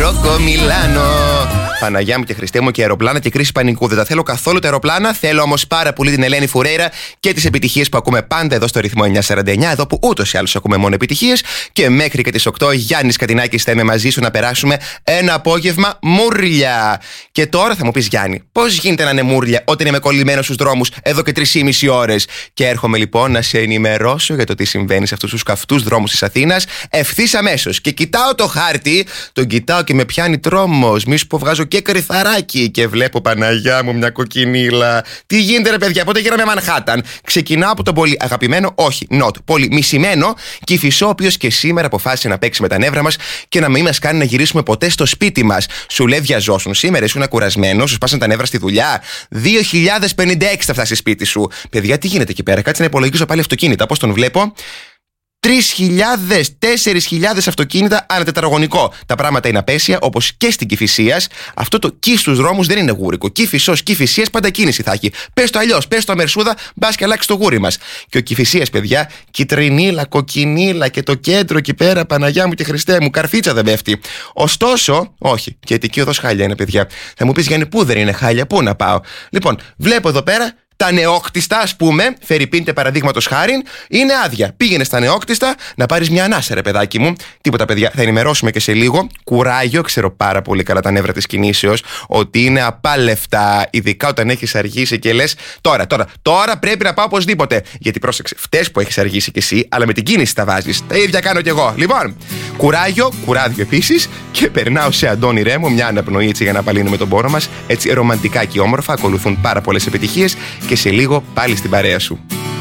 Ρόκο Μιλάνο. Παναγιά μου και Χριστέ μου, και αεροπλάνα και κρίση πανικού. Δεν τα θέλω καθόλου τα αεροπλάνα. Θέλω όμως πάρα πολύ την Ελένη Φουρέιρα και τις επιτυχίες που ακούμε πάντα εδώ στο ρυθμό 949. Εδώ που ούτως ή άλλως ακούμε μόνο επιτυχίες. Και μέχρι και τις 8 Γιάννης Κατινάκης θα είμαι μαζί σου να περάσουμε ένα απόγευμα μούρλια. Και τώρα θα μου πεις, Γιάννη, πώς γίνεται να είναι μούρλια όταν είμαι κολλημένος στους δρόμους εδώ και 3,5 ώρες. Και έρχομαι λοιπόν να σε ενημερώσω για το τι συμβαίνει σε αυτούς τους καυτούς δρόμους της Αθήνας ευθύς αμέσως. Και κοιτάω το χάρτη, τον κοιτάω και με πιάνει τρόμος. Μη σου πω, βγάζω και κρυθαράκι και βλέπω, Παναγιά μου, μια κοκκινίλα. Τι γίνεται, ρε παιδιά, πότε γίναμε Μανχάταν. Ξεκινάω από τον πολύ αγαπημένο, όχι, not, πολύ μισημένο Κηφισό, ο οποίος και σήμερα αποφάσισε να παίξει με τα νεύρα μας και να μην μας κάνει να γυρίσουμε ποτέ στο σπίτι μας. Σου λέει βιαζόσουν σήμερα, ήσουν κουρασμένος, σου σπάσαν τα νεύρα στη δουλειά. 2056 θα φτάσει σπίτι σου. Παιδιά, τι γίνεται εκεί πέρα, κάτσε να υπολογίσω πάλι αυτοκίνητα. Πώς τον βλέπω? 3.000-4.000 αυτοκίνητα ανά τετραγωνικό. Τα πράγματα είναι απέσια, όπως και στην Κηφισίας. Αυτό το κι στους δρόμους δεν είναι γούρικο. Κηφισός, Κηφισίας, πάντα κίνηση θα έχει. Πες το αλλιώς, πες το αμερσούδα, μπας και αλλάξει το γούρι μας. Και ο Κηφισίας, παιδιά, κυτρινίλα, κοκκινίλα και το κέντρο εκεί πέρα, Παναγιά μου και Χριστέ μου, καρφίτσα δεν πέφτει. Ωστόσο, όχι, και ετική οδός χάλια είναι, παιδιά. Θα μου πεις, Γιάννη, πού δεν είναι χάλια, πού να πάω? Λοιπόν, βλέπω εδώ πέρα. Τα νεόκτιστα, ας πούμε, φερειπίντε παραδείγματος χάριν, είναι άδεια. Πήγαινε στα νεόκτιστα να πάρεις μια ανάσα, ρε παιδάκι μου. Τίποτα, παιδιά, θα ενημερώσουμε και σε λίγο. Κουράγιο, ξέρω πάρα πολύ καλά τα νεύρα της κινήσεως, ότι είναι απάλευτα, ειδικά όταν έχεις αργήσει και λες τώρα πρέπει να πάω οπωσδήποτε. Γιατί πρόσεξε, φταίς που έχεις αργήσει κι εσύ, αλλά με την κίνηση τα βάζεις. Τα ίδια κάνω κι εγώ. Λοιπόν, κουράδιο επίσης, και περνάω σε Αντώνη Ρέμο, μια αναπνοή έτσι για να απαλύνουμε τον πόνο μας. Έτσι ρομαντικά και όμορφα, ακολουθούν πάρα πολλές επιτυχίες. Και σε λίγο πάλι στην παρέα σου.